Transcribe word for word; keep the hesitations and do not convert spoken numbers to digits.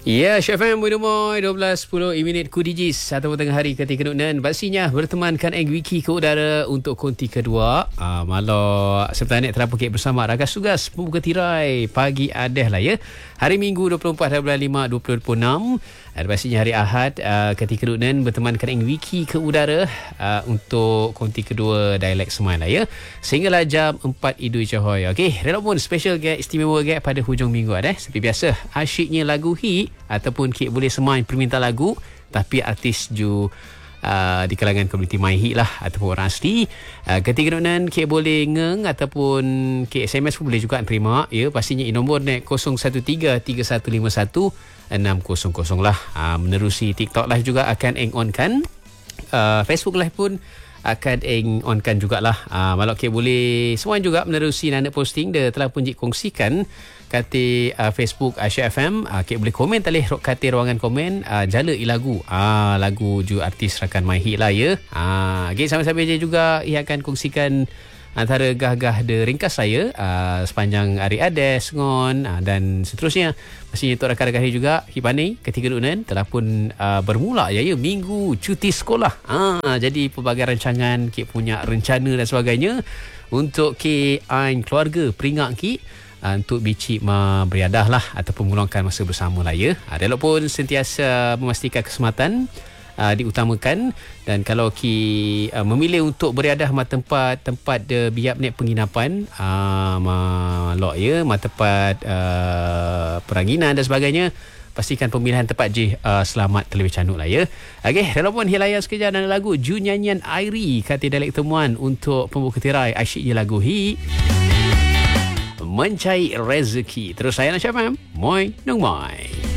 Ya, Chef M Budumoy dua belas sepuluh minit Kudijis ataupun tengah hari ketika nunan pastinya bertemankan Eng Wiki ke udara untuk konti kedua. Ah, malah serta net terapuk bersama ragas tugas pembuka tirai pagi adeh lah ya. Hari Minggu dua puluh empat bulan lima dua ribu dua puluh enam. Dan pastinya hari Ahad uh, ketika nunan bertemankan Eng Wiki ke udara uh, untuk konti kedua dialek Semai lah ya. Sehinggalah jam empat Idul Cahoy. Okey, rela pun special guest istimewa guest pada hujung minggu ada. Seperti biasa, asyiknya lagu hit ataupun Kik boleh semai perminta lagu tapi artis ju uh, di kalangan komuniti My Hit lah ataupun orang asli. Uh, ketika nunan Kik boleh ngeng ataupun Kik S M S pun boleh juga terima ya. Pastinya nombor net kosong satu tiga tiga satu lima satu enam kosong kosong lah. Uh, menerusi TikTok live juga akan eng on kan. Uh, Facebook live pun akan eng on kan jugalah. Uh, malah Kik boleh semua juga menerusi nana posting dia telah pun kongsikan kata uh, Facebook Asia F M. uh, Kik boleh komen talih kata ruangan komen uh, jala i lagu uh, lagu ju artis rakan My Hit lah ya. uh, okay, sama-sama je juga ia akan kongsikan antara gah-gah de ringkas saya uh, sepanjang hari Ades ngon uh, dan seterusnya. Pastinya untuk rakan-rakan hari juga Hipani ketika nunan telah pun uh, bermula ya ya minggu cuti sekolah. uh, jadi pelbagai rancangan Kik punya rencana dan sebagainya untuk Kik ain keluarga peringak Kik Uh, untuk bicik ma beriadah lah ataupun meluangkan masa bersama lah ya. Uh, Dialog pun sentiasa memastikan keselamatan uh, diutamakan, dan kalau ki uh, memilih untuk beriadah ma tempat tempat de biap nek penginapan uh, ma lok ya ma tempat uh, peranginan dan sebagainya, pastikan pemilihan tepat je uh, selamat terlebih cantik lah ya. Okey, walaupun hilaya sekejap dan lagu Ju Nyanyian Airi kata dialek temuan untuk pembuka tirai asyik je lagu hi mencari rezeki. Terus saya nak siapa? Moi, nung moi.